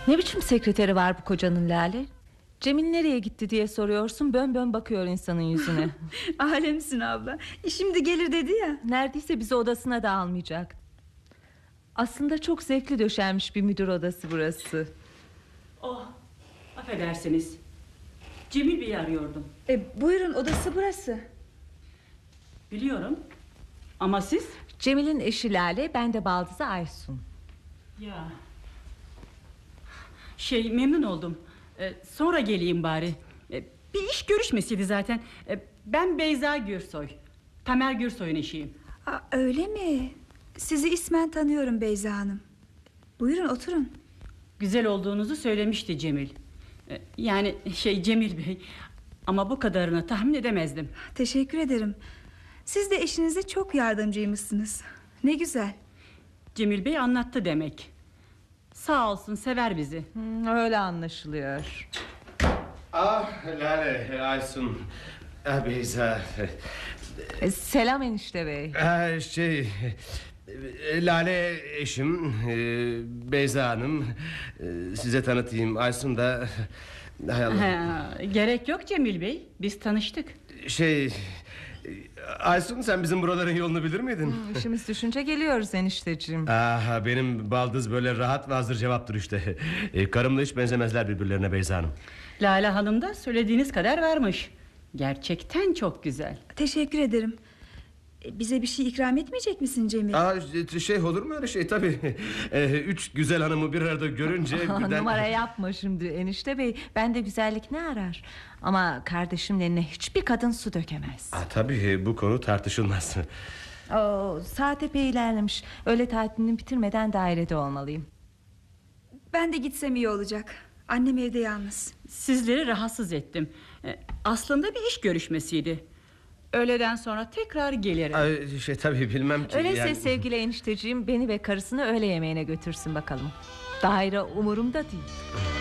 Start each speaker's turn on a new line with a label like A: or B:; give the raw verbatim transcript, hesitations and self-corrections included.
A: Ne biçim sekreteri var bu kocanın Lale? Cemil nereye gitti diye soruyorsun, bön bön bakıyor insanın yüzüne.
B: Alemsin abla. Şimdi gelir dedi ya.
A: Neredeyse bizi odasına da almayacak. Aslında çok zevkli döşenmiş bir müdür odası burası.
C: Oh, affedersiniz. Cemil Bey'i arıyordum.
B: E, buyurun, odası burası.
C: Biliyorum. Ama siz?
A: Cemil'in eşi Lale, ben de baldızı Aysun.
C: Ya. Şey, memnun oldum. Ee, sonra geleyim bari. Ee, bir iş görüşmesiydi zaten. Ee, ben Beyza Gürsoy. Tamer Gürsoy'un eşiyim.
B: Aa, öyle mi? Sizi ismen tanıyorum Beyza Hanım. Buyurun, oturun.
C: Güzel olduğunuzu söylemişti Cemil. Ee, yani şey Cemil Bey. Ama bu kadarını tahmin edemezdim.
B: Teşekkür ederim. Siz de eşinize çok yardımcıymışsınız. Ne güzel.
C: Cemil Bey anlattı demek. Sağ olsun, sever bizi.
A: Hmm, öyle anlaşılıyor.
D: Ah Lale, Aysun, ah, Beyza.
A: E, selam enişte bey.
D: Ah, şey, Lale eşim, e, Beyza Hanım. E, size tanıtayım. Aysun da... Hay Allah.
C: Ha, gerek yok Cemil Bey. Biz tanıştık.
D: Şey... Aysun, sen bizim buraların yolunu bilir miydin?
A: Hmm, işimiz düşünce geliyoruz enişteciğim.
D: Ah, benim baldız böyle rahat ve hazır cevaptır işte. E, karımla hiç benzemezler birbirlerine Beyza Hanım.
C: Lale Hanım da söylediğiniz kadar varmış. Gerçekten çok güzel.
B: Teşekkür ederim. E, bize bir şey ikram etmeyecek misin Cemil?
D: Aa, şey olur mu öyle şey tabii. E, üç güzel hanımı bir arada görünce birden...
A: Numara yapma şimdi enişte bey. Ben de güzellik ne arar? Ama kardeşimin eline hiçbir kadın su dökemez.
D: Aa, tabii bu konu tartışılmaz.
A: Oo, saat epey ilerlemiş. Öğle tatilini bitirmeden dairede olmalıyım.
B: Ben de gitsem iyi olacak. Annem evde yalnız.
C: Sizleri rahatsız ettim. Ee, Aslında bir iş görüşmesiydi. Öğleden sonra tekrar gelirim.
D: Ay, şey tabii bilmem ki.
A: Öyleyse
D: yani...
A: sevgili enişteciğim beni ve karısını öğle yemeğine götürsün bakalım. Daire umurumda değil.